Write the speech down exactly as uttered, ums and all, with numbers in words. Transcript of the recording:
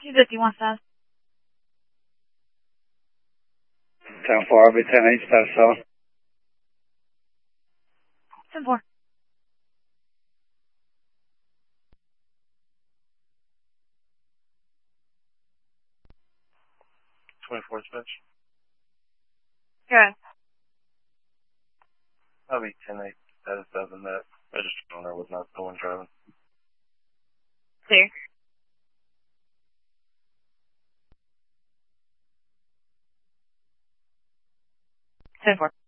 two fifty-one south. ten four, I'll be ten eight, status seven. ten four. twenty-four switch. Good. I'll be ten eight, status seven. That registered owner was not the one driving. Clear. ten four.